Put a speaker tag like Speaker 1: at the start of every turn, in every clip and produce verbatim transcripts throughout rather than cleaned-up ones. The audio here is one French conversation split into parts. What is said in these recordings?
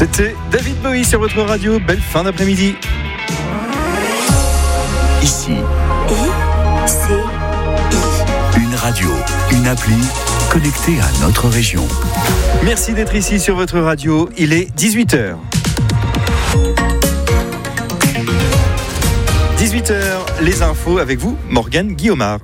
Speaker 1: C'était David Bowie sur votre radio. Belle fin d'après-midi.
Speaker 2: Ici.
Speaker 3: I, C, I.
Speaker 2: Une radio, une appli connectée à notre région.
Speaker 1: Merci d'être ici sur votre radio. Il est dix-huit heures. dix-huit heures, les infos avec vous, Morgane Guillaumard.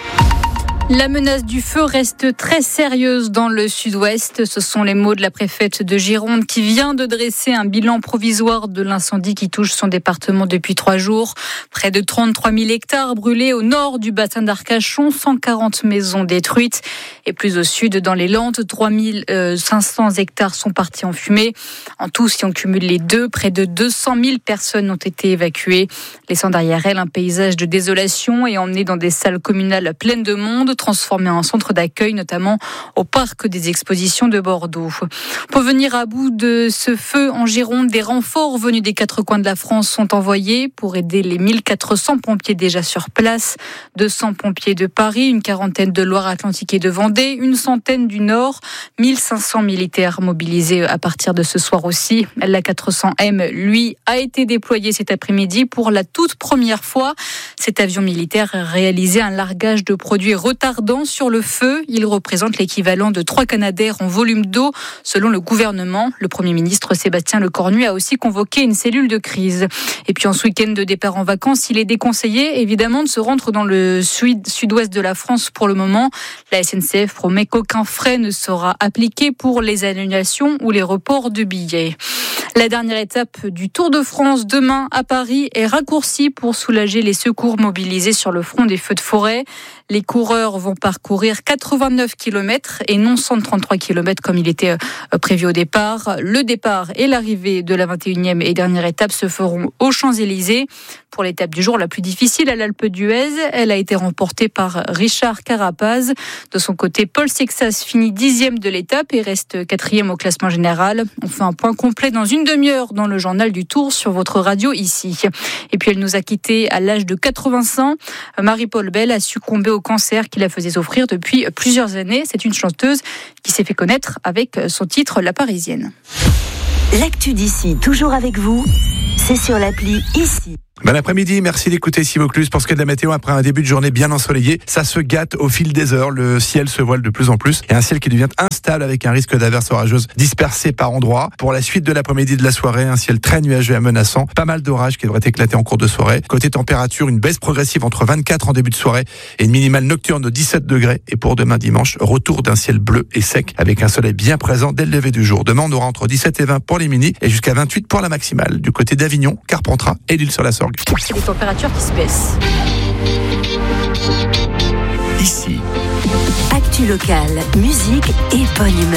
Speaker 4: La menace du feu reste très sérieuse dans le sud-ouest. Ce sont les mots de la préfète de Gironde qui vient de dresser un bilan provisoire de l'incendie qui touche son département depuis trois jours. Près de trente-trois mille hectares brûlés au nord du bassin d'Arcachon, cent quarante maisons détruites. Et plus au sud, dans les Landes, trois mille cinq cents hectares sont partis en fumée. En tout, si on cumule les deux, près de deux cent mille personnes ont été évacuées, laissant derrière elles un paysage de désolation et emmenées dans des salles communales pleines de monde, transformé en centre d'accueil, notamment au parc des expositions de Bordeaux. Pour venir à bout de ce feu en Gironde, des renforts venus des quatre coins de la France sont envoyés pour aider les mille quatre cents pompiers déjà sur place. deux cents pompiers de Paris, une quarantaine de Loire-Atlantique et de Vendée, une centaine du Nord, mille cinq cents militaires mobilisés à partir de ce soir aussi. La quatre cents M, lui, a été déployé cet après-midi pour la toute première fois. Cet avion militaire a réalisé un largage de produits retardés sur le feu. Il représente l'équivalent de trois Canadair en volume d'eau. Selon le gouvernement, le Premier ministre Sébastien Lecornu a aussi convoqué une cellule de crise. Et puis en ce week-end de départ en vacances, il est déconseillé évidemment de se rendre dans le sud- sud-ouest de la France pour le moment. La S N C F promet qu'aucun frais ne sera appliqué pour les annulations ou les reports de billets. La dernière étape du Tour de France demain à Paris est raccourcie pour soulager les secours mobilisés sur le front des feux de forêt. Les coureurs vont parcourir quatre-vingt-neuf kilomètres et non cent trente-trois kilomètres comme il était prévu au départ. Le départ et l'arrivée de la vingt et unième et dernière étape se feront aux Champs-Élysées. Pour l'étape du jour la plus difficile à l'Alpe d'Huez, elle a été remportée par Richard Carapaz. De son côté, Paul Sexas finit dixième de l'étape et reste quatrième au classement général. On fait un point complet dans une demi-heure dans le journal du Tour sur votre radio ici. Et puis elle nous a quittés à l'âge de quatre-vingts ans. Marie-Paul Bell a succombé au cancer qui la faisait souffrir depuis plusieurs années. C'est une chanteuse qui s'est fait connaître avec son titre La Parisienne.
Speaker 3: L'actu d'ici, toujours avec vous, c'est sur l'appli Ici.
Speaker 5: Bon après-midi, merci d'écouter Ici Vaucluse. Pour ce qui est de la météo, après un début de journée bien ensoleillé, ça se gâte au fil des heures. Le ciel se voile de plus en plus et un ciel qui devient instable avec un risque d'averses orageuses dispersées par endroits. Pour la suite de l'après-midi de la soirée, un ciel très nuageux et menaçant. Pas mal d'orages qui devraient éclater en cours de soirée. Côté température, une baisse progressive entre vingt-quatre en début de soirée et une minimale nocturne de dix-sept degrés. Et pour demain dimanche, retour d'un ciel bleu et sec avec un soleil bien présent dès le lever du jour. Demain, on aura entre dix-sept et vingt pour les mini et jusqu'à vingt-huit pour la maximale. Du côté d'Avignon, Carpentras et l'Île-sur-la-Sorgue.
Speaker 4: C'est des températures qui se baissent.
Speaker 2: Ici.
Speaker 3: Actu locale, musique et bonne humeur.